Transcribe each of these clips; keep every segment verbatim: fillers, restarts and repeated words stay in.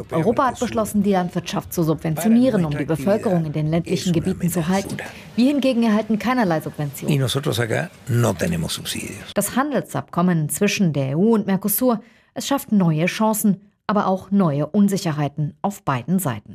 Europa hat beschlossen, die Landwirtschaft zu subventionieren, um die Bevölkerung in den ländlichen Gebieten zu halten. Wir hingegen erhalten keinerlei Subventionen. Das Handelsabkommen zwischen der E U und Mercosur, es schafft neue Chancen, aber auch neue Unsicherheiten auf beiden Seiten.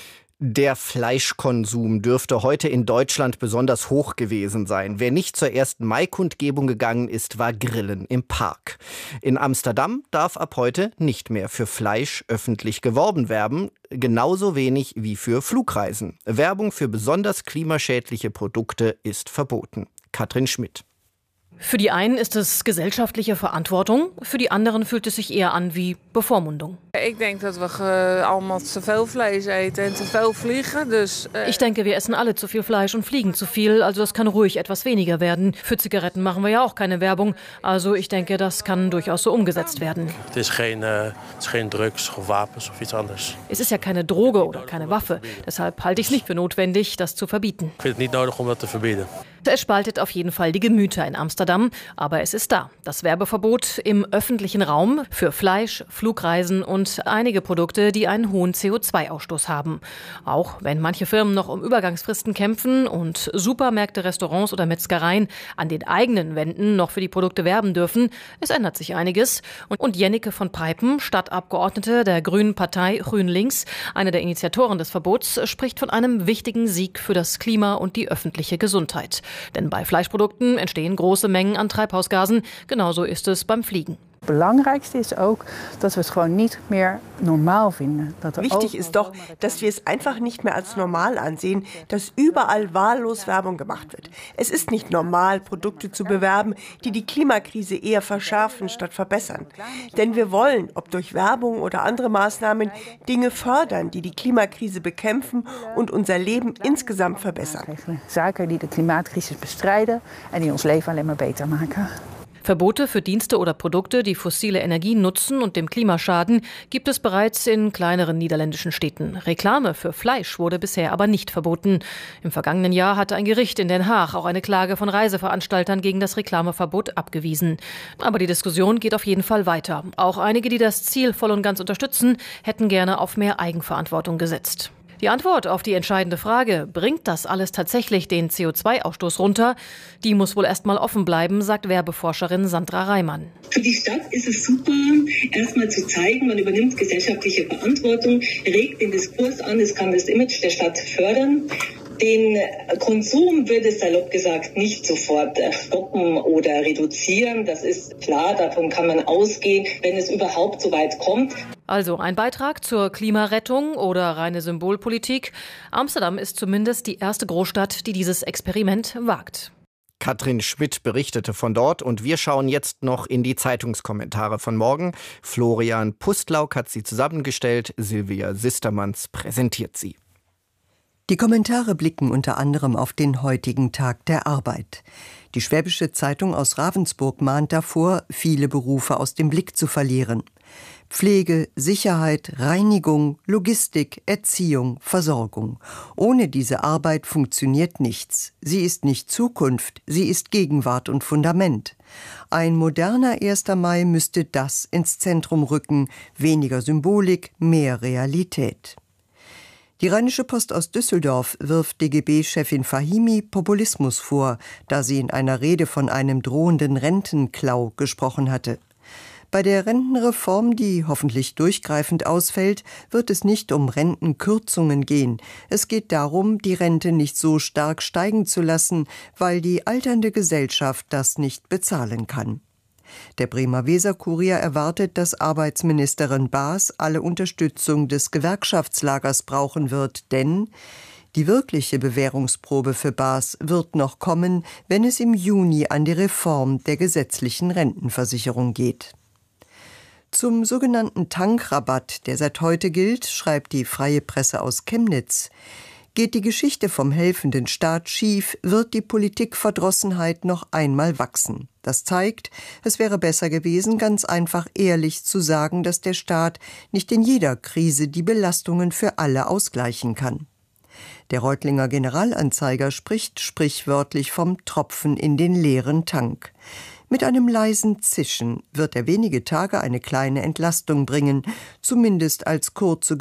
Der Fleischkonsum dürfte heute in Deutschland besonders hoch gewesen sein. Wer nicht zur ersten Mai-Kundgebung gegangen ist, war grillen im Park. In Amsterdam darf ab heute nicht mehr für Fleisch öffentlich geworben werden, genauso wenig wie für Flugreisen. Werbung für besonders klimaschädliche Produkte ist verboten. Katrin Schmidt. Für die einen ist es gesellschaftliche Verantwortung, für die anderen fühlt es sich eher an wie Bevormundung. Ich denke, dass wir allemaal zu viel Fleisch eten und zu viel fliegen. Dus, äh ich denke, wir essen alle zu viel Fleisch und fliegen zu viel, also es kann ruhig etwas weniger werden. Für Zigaretten machen wir ja auch keine Werbung, also ich denke, das kann durchaus so umgesetzt werden. Es ist kein, äh, es ist kein Drugs oder Wapens oder etwas anderes. Es ist ja keine Droge oder keine Waffe, deshalb halte ich es nicht für notwendig, das zu verbieten. Ich finde es nicht nötig, um das zu verbieten. Es spaltet auf jeden Fall die Gemüter in Amsterdam, aber es ist da. Das Werbeverbot im öffentlichen Raum für Fleisch, Flugreisen und einige Produkte, die einen hohen C O zwei Ausstoß haben. Auch wenn manche Firmen noch um Übergangsfristen kämpfen und Supermärkte, Restaurants oder Metzgereien an den eigenen Wänden noch für die Produkte werben dürfen, es ändert sich einiges. Und Jennike von Peipen, Stadtabgeordnete der Grünen Partei Grün-Links, eine der Initiatoren des Verbots, spricht von einem wichtigen Sieg für das Klima und die öffentliche Gesundheit. Denn bei Fleischprodukten entstehen große Mengen an Treibhausgasen. Genauso ist es beim Fliegen. Belangrijkste ist ook dat we het gewoon niet meer normaal vinden. Wichtig ist doch, dass wir es einfach nicht mehr als normal ansehen, dass überall wahllos Werbung gemacht wird. Es ist nicht normal, Produkte zu bewerben, die die Klimakrise eher verschärfen statt verbessern. Denn wir wollen, ob durch Werbung oder andere Maßnahmen, Dinge fördern, die die Klimakrise bekämpfen und unser Leben insgesamt verbessern. Zaken die de Klimaatcrisis bestrijden en die ons Leben alleen maar beter maken. Verbote für Dienste oder Produkte, die fossile Energien nutzen und dem Klima schaden, gibt es bereits in kleineren niederländischen Städten. Reklame für Fleisch wurde bisher aber nicht verboten. Im vergangenen Jahr hatte ein Gericht in Den Haag auch eine Klage von Reiseveranstaltern gegen das Reklameverbot abgewiesen. Aber die Diskussion geht auf jeden Fall weiter. Auch einige, die das Ziel voll und ganz unterstützen, hätten gerne auf mehr Eigenverantwortung gesetzt. Die Antwort auf die entscheidende Frage, bringt das alles tatsächlich den C O zwei Ausstoß runter? Die muss wohl erst mal offen bleiben, sagt Werbeforscherin Sandra Reimann. Für die Stadt ist es super, erstmal zu zeigen, man übernimmt gesellschaftliche Verantwortung, regt den Diskurs an, es kann das Image der Stadt fördern. Den Konsum wird es salopp gesagt nicht sofort stoppen oder reduzieren. Das ist klar, davon kann man ausgehen, wenn es überhaupt so weit kommt. Also ein Beitrag zur Klimarettung oder reine Symbolpolitik. Amsterdam ist zumindest die erste Großstadt, die dieses Experiment wagt. Katrin Schmidt berichtete von dort und wir schauen jetzt noch in die Zeitungskommentare von morgen. Florian Pustlauk hat sie zusammengestellt, Silvia Sistermanns präsentiert sie. Die Kommentare blicken unter anderem auf den heutigen Tag der Arbeit. Die Schwäbische Zeitung aus Ravensburg mahnt davor, viele Berufe aus dem Blick zu verlieren. Pflege, Sicherheit, Reinigung, Logistik, Erziehung, Versorgung. Ohne diese Arbeit funktioniert nichts. Sie ist nicht Zukunft, sie ist Gegenwart und Fundament. Ein moderner erster Mai müsste das ins Zentrum rücken, weniger Symbolik, mehr Realität. Die Rheinische Post aus Düsseldorf wirft D G B-Chefin Fahimi Populismus vor, da sie in einer Rede von einem drohenden Rentenklau gesprochen hatte. Bei der Rentenreform, die hoffentlich durchgreifend ausfällt, wird es nicht um Rentenkürzungen gehen. Es geht darum, die Rente nicht so stark steigen zu lassen, weil die alternde Gesellschaft das nicht bezahlen kann. Der Bremer Weser-Kurier erwartet, dass Arbeitsministerin Baas alle Unterstützung des Gewerkschaftslagers brauchen wird, denn die wirkliche Bewährungsprobe für Baas wird noch kommen, wenn es im Juni an die Reform der gesetzlichen Rentenversicherung geht. Zum sogenannten Tankrabatt, der seit heute gilt, schreibt die Freie Presse aus Chemnitz. Geht die Geschichte vom helfenden Staat schief, wird die Politikverdrossenheit noch einmal wachsen. Das zeigt, es wäre besser gewesen, ganz einfach ehrlich zu sagen, dass der Staat nicht in jeder Krise die Belastungen für alle ausgleichen kann. Der Reutlinger Generalanzeiger spricht sprichwörtlich vom Tropfen in den leeren Tank. Mit einem leisen Zischen wird er wenige Tage eine kleine Entlastung bringen, zumindest als kurze